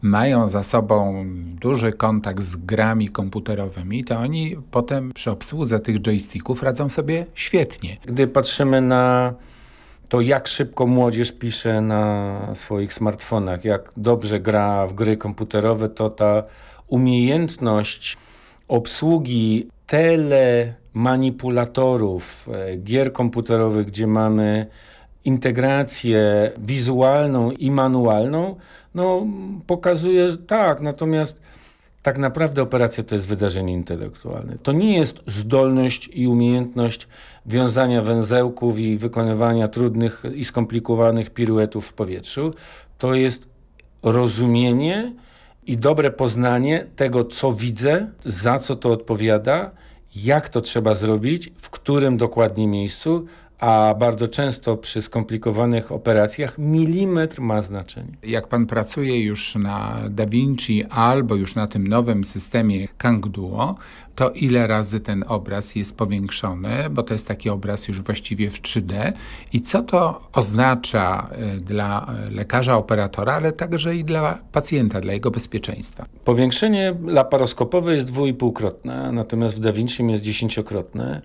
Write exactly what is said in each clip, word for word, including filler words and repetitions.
mają za sobą duży kontakt z grami komputerowymi, to oni potem przy obsłudze tych joysticków radzą sobie świetnie. Gdy patrzymy na to, jak szybko młodzież pisze na swoich smartfonach, jak dobrze gra w gry komputerowe, to ta umiejętność obsługi telemanipulatorów, gier komputerowych, gdzie mamy integrację wizualną i manualną, no pokazuje, że tak, natomiast tak naprawdę operacja to jest wydarzenie intelektualne. To nie jest zdolność i umiejętność wiązania węzełków i wykonywania trudnych i skomplikowanych piruetów w powietrzu. To jest rozumienie i dobre poznanie tego, co widzę, za co to odpowiada, jak to trzeba zrobić, w którym dokładnie miejscu, a bardzo często przy skomplikowanych operacjach milimetr ma znaczenie. Jak pan pracuje już na DaVinci albo już na tym nowym systemie Kangduo, to ile razy ten obraz jest powiększony, bo to jest taki obraz już właściwie w trzy D i co to oznacza dla lekarza, operatora, ale także i dla pacjenta, dla jego bezpieczeństwa? Powiększenie laparoskopowe jest dwuipółkrotne, natomiast w DaVinci jest dziesięciokrotne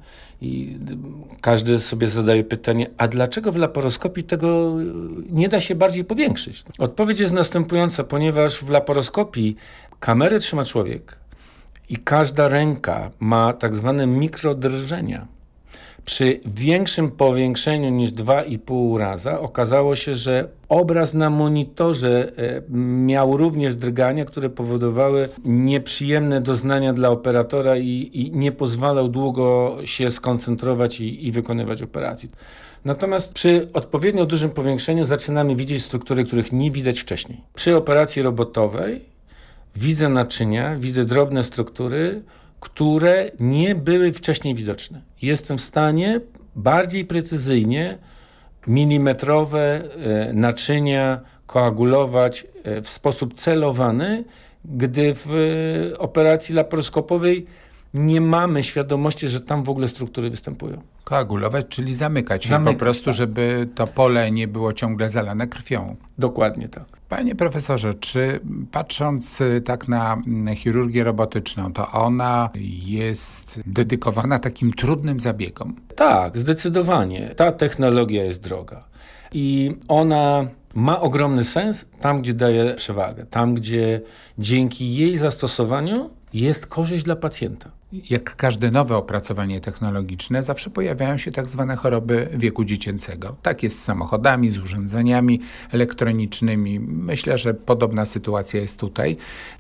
i każdy sobie zadaje pytanie, a dlaczego w laparoskopii tego nie da się bardziej powiększyć? Odpowiedź jest następująca, ponieważ w laparoskopii kamerę trzyma człowiek, i każda ręka ma tak zwane mikrodrżenia. Przy większym powiększeniu niż dwa i pół raza okazało się, że obraz na monitorze miał również drgania, które powodowały nieprzyjemne doznania dla operatora i, i nie pozwalał długo się skoncentrować i, i wykonywać operacji. Natomiast przy odpowiednio dużym powiększeniu zaczynamy widzieć struktury, których nie widać wcześniej. Przy operacji robotowej widzę naczynia, widzę drobne struktury, które nie były wcześniej widoczne. Jestem w stanie bardziej precyzyjnie milimetrowe naczynia koagulować w sposób celowany, gdy w operacji laparoskopowej nie mamy świadomości, że tam w ogóle struktury występują. Koagulować, czyli zamykać, Zamykać po prostu, tak. żeby to pole nie było ciągle zalane krwią. Dokładnie tak. Panie profesorze, czy patrząc tak na chirurgię robotyczną, to ona jest dedykowana takim trudnym zabiegom? Tak, zdecydowanie. Ta technologia jest droga i ona ma ogromny sens tam, gdzie daje przewagę, tam, gdzie dzięki jej zastosowaniu jest korzyść dla pacjenta. Jak każde nowe opracowanie technologiczne, zawsze pojawiają się tak zwane choroby wieku dziecięcego. Tak jest z samochodami, z urządzeniami elektronicznymi. Myślę, że podobna sytuacja jest tutaj.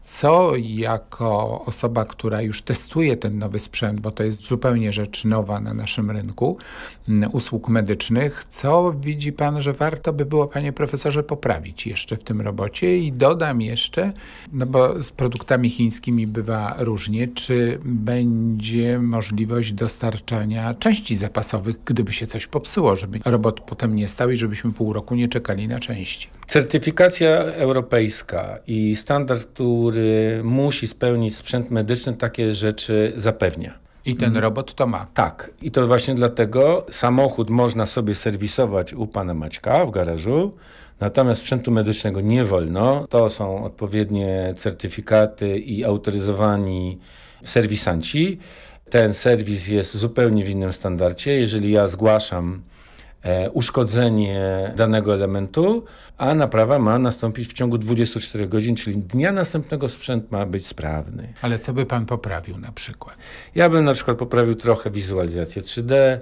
Co jako osoba, która już testuje ten nowy sprzęt, bo to jest zupełnie rzecz nowa na naszym rynku usług medycznych, co widzi pan, że warto by było, panie profesorze, poprawić jeszcze w tym robocie? I dodam jeszcze, no bo z produktami chińskimi bywa różnie, czy będzie możliwość dostarczania części zapasowych, gdyby się coś popsuło, żeby robot potem nie stał i żebyśmy pół roku nie czekali na części. Certyfikacja europejska i standard, który musi spełnić sprzęt medyczny, takie rzeczy zapewnia. I ten robot to ma. Tak. I to właśnie dlatego samochód można sobie serwisować u pana Maćka w garażu, natomiast sprzętu medycznego nie wolno. To są odpowiednie certyfikaty i autoryzowani serwisanci. Ten serwis jest zupełnie w innym standardzie. Jeżeli ja zgłaszam e, uszkodzenie danego elementu, a naprawa ma nastąpić w ciągu dwudziestu czterech godzin, czyli dnia następnego sprzęt ma być sprawny. Ale co by pan poprawił na przykład? Ja bym na przykład poprawił trochę wizualizację trzy D,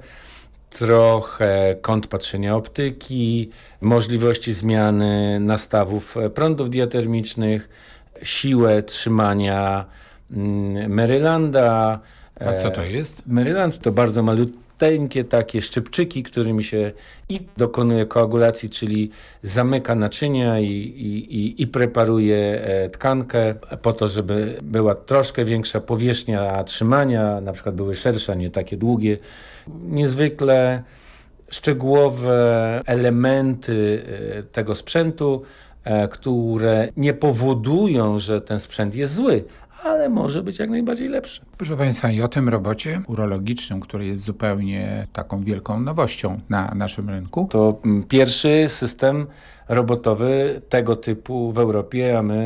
trochę kąt patrzenia optyki, możliwości zmiany nastawów prądów diatermicznych, siłę trzymania Marylanda. A co to jest? Maryland to bardzo maluteńkie takie szczypczyki, którymi się i dokonuje koagulacji, czyli zamyka naczynia i, i, i preparuje tkankę po to, żeby była troszkę większa powierzchnia trzymania, na przykład były szersze, a nie takie długie. Niezwykle szczegółowe elementy tego sprzętu, które nie powodują, że ten sprzęt jest zły, ale może być jak najbardziej lepszy. Proszę państwa, i o tym robocie urologicznym, który jest zupełnie taką wielką nowością na naszym rynku. To pierwszy system robotowy tego typu w Europie, a my